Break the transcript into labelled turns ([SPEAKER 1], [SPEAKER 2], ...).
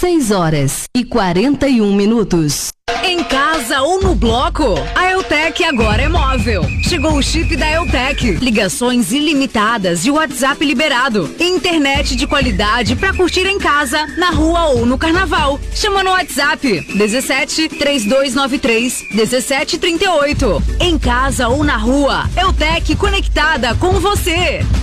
[SPEAKER 1] 6h41.
[SPEAKER 2] Em casa ou no bloco, a Eutec agora é móvel. Chegou o chip da Eutec. Ligações ilimitadas e WhatsApp liberado. Internet de qualidade pra curtir em casa, na rua ou no carnaval. Chama no WhatsApp 17 3293 1738. Em casa ou na rua, Eutec conectada com você.